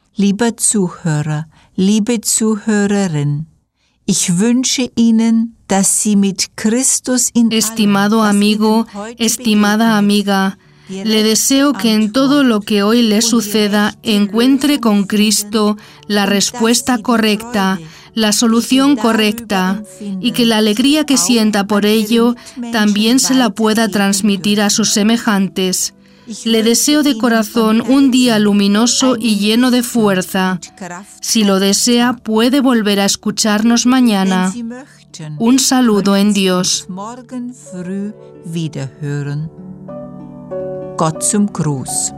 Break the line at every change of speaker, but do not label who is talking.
Lieber Zuhörer, liebe Zuhörerin, ich wünsche Ihnen, dass Sie mit Christus in
Estimado amigo, estimada amiga, le deseo que en todo lo que hoy le suceda encuentre con Cristo la respuesta correcta, la solución correcta, y que la alegría que sienta por ello también se la pueda transmitir a sus semejantes. Le deseo de corazón un día luminoso y lleno de fuerza. Si lo desea, puede volver a escucharnos mañana. Un saludo en Dios.
Gott zum Gruß.